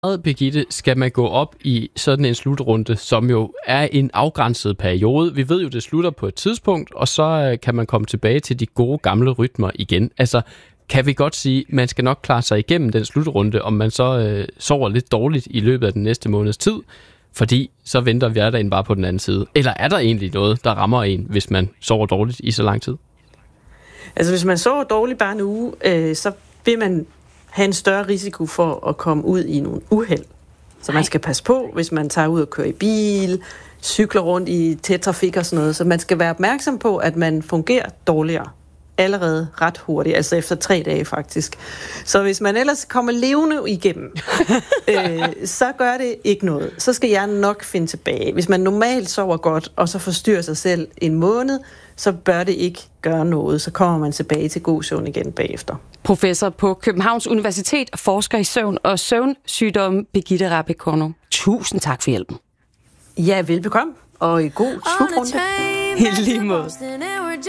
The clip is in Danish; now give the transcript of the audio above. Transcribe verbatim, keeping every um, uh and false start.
Birgitte, skal man gå op i sådan en slutrunde, som jo er en afgrænset periode? Vi ved jo, det slutter på et tidspunkt, og så kan man komme tilbage til de gode gamle rytmer igen. Altså, kan vi godt sige, at man skal nok klare sig igennem den slutrunde, om man så øh, sover lidt dårligt i løbet af den næste måneds tid, fordi så venter hverdagen bare på den anden side. Eller er der egentlig noget, der rammer en, hvis man sover dårligt i så lang tid? Altså, hvis man sover dårligt bare en uge, øh, så vil man have en større risiko for at komme ud i nogle uheld. Så man skal passe på, hvis man tager ud og kører i bil, cykler rundt i tæt trafik og sådan noget. Så man skal være opmærksom på, at man fungerer dårligere allerede ret hurtigt, altså efter tre dage faktisk. Så hvis man ellers kommer levende igennem, øh, så gør det ikke noget. Så skal jeg nok finde tilbage. Hvis man normalt sover godt, og så forstyrrer sig selv en måned, så bør det ikke gøre noget. Så kommer man tilbage til god søvn igen bagefter. Professor på Københavns Universitet, forsker i søvn og søvnsygdomme, Birgitte Rabekorno. Tusind tak for hjælpen. Ja, velbekomme, og i god slutrunde. I lige måde.